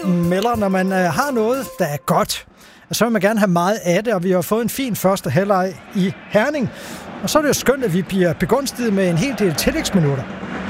Melder, når man har noget, der er godt, så vil man gerne have meget af det, og vi har fået en fin første halvleg i Herning. Og så er det jo skønt, at vi bliver begunstiget med en hel del tillægsminutter.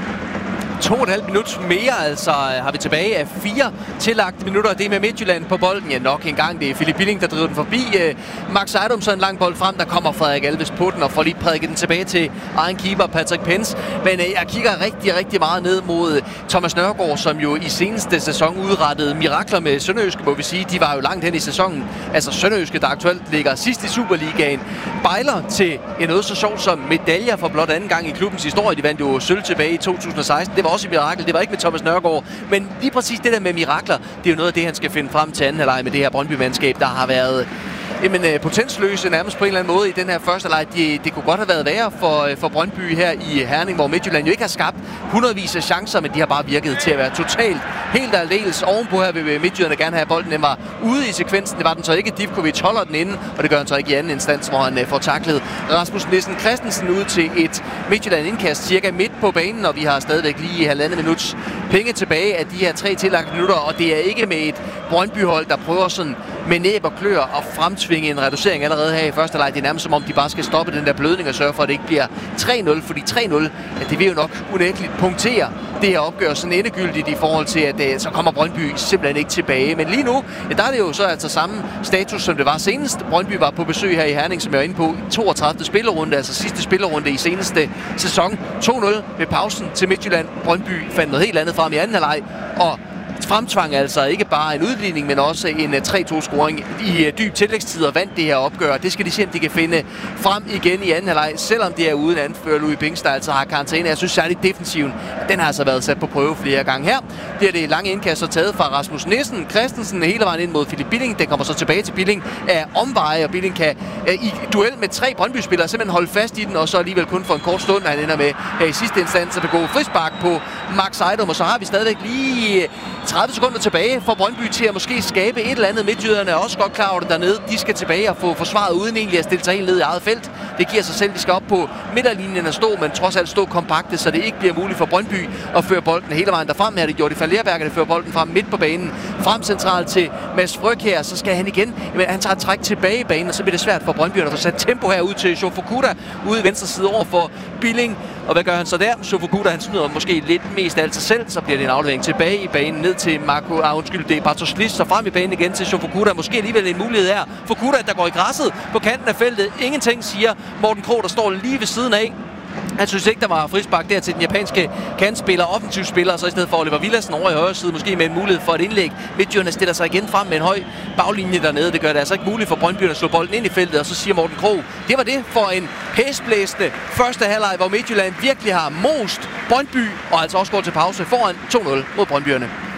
2,5 minut mere, altså har vi tilbage af 4 tillagte minutter. Det er med Midtjylland på bolden. Ja, nok en gang. Det er Philip Billing, der driver den forbi. Max Ejdom, så en lang bold frem. Der kommer Frederik Alves på den og får lige prædiket den tilbage til egen keeper, Patrick Pence. Men jeg kigger rigtig meget ned mod Thomas Nørgaard, som jo i seneste sæson udrettede mirakler med Sønderjyske, må vi sige. De var jo langt hen i sæsonen. Altså Sønderjyske, der aktuelt ligger sidst i Superligaen, bejler til noget så sjovt som medaljer for blot anden gang i klubbens historie. De vandt jo sølv tilbage i 2016. Det var også et mirakel. Det var ikke med Thomas Nørgaard. Men lige præcis det der med mirakler, det er jo noget af det, han skal finde frem til anden halvleg med det her Brøndby-mandskab, der har været potensløse nærmest på en eller anden måde i den her første leg. Det kunne godt have været værre for Brøndby her i Herning, hvor Midtjylland jo ikke har skabt hundredvis af chancer, men de har bare virket til at være totalt helt aldeles ovenpå her ved Midtjylland gerne have bolden. Den var ude i sekvensen. Det var den så ikke. Divkovic holder den inde, og det gør han så ikke i anden instans, hvor han får taklet Rasmus Nielsen Christensen ud til et Midtjylland indkast cirka midt på banen, og vi har stadigvæk lige 1,5 minuts penge tilbage af de her 3 tillagte minutter, og det er ikke med et Brøndby-hold, der prøver sådan med næb og klør og fremtvinge en reducering allerede her i første leg. Det er nærmest som om, de bare skal stoppe den der blødning og sørge for, at det ikke bliver 3-0. Fordi 3-0, det vil jo nok unægteligt punktere det her opgør sådan endegyldigt i forhold til, at så kommer Brøndby simpelthen ikke tilbage. Men lige nu, der er det jo så altså samme status, som det var senest. Brøndby var på besøg her i Herning, som jeg var inde på, 32. spillerunde, altså sidste spillerunde i seneste sæson. 2-0 ved pausen til Midtjylland. Brøndby fandt noget helt andet frem i anden halvleg, og fremtvang altså ikke bare en udligning, men også en 3-2-scoring i dyb tillægstid og vandt det her opgør. Det skal de se, om de kan finde frem igen i anden halvleg, selvom det er uden anfører Louis Bings, der altså har karantæne. Jeg synes særligt defensiven, den har altså været sat på prøve flere gange her. Det er det lange indkast taget fra Rasmus Nielsen Christensen hele vejen ind mod Philip Billing. Den kommer så tilbage til Billing af omveje, og Billing kan i duel med 3 Brøndby-spillere simpelthen holde fast i den, og så alligevel kun for en kort stund, han ender med i sidste instans at begå frispark på Max Ejdom, og så har vi stadigvæk lige 30 sekunder tilbage for Brøndby til at måske skabe et eller andet. Midtjyderne er også godt klar over det dernede. De skal tilbage og få forsvaret uden egentlig at stille sig helt ned i eget felt. Det giver sig selv, de skal op på midterlinjen at stå, men trods alt stå kompakte, så det ikke bliver muligt for Brøndby at føre bolden hele vejen derfrem. Her det gjort i Fallerberg, at føre bolden frem midt på banen. Frem centralt til Mads Fryg her, så skal han igen. Men han tager et træk tilbage i banen, og så bliver det svært for Brøndby at få sat tempo her ud til Shofukuda ude i venstre side over for Billing. Og hvad gør han så der? Shofukuda, han snyder måske lidt mest af alt sig selv, så bliver det en aflevering tilbage i banen ned til det er Bartoszlis, så frem i banen igen til Shofukuda. Måske alligevel en mulighed her. Fukuda, der går i græsset på kanten af feltet. Ingenting, siger Morten Krog, der står lige ved siden af. Han synes ikke, der var frispark der til den japanske kantspiller, offensiv spiller, så i stedet for Oliver Villadsen over i højre side, måske med en mulighed for et indlæg. Midtjylland stiller sig igen frem med en høj baglinje dernede. Det gør det altså ikke muligt for Brøndby at slå bolden ind i feltet, og så siger Morten Krog, det var det for en hæsblæsende første halvleg, hvor Midtjylland virkelig har most Brøndby, og altså også går til pause foran 2-0 mod Brøndbyerne.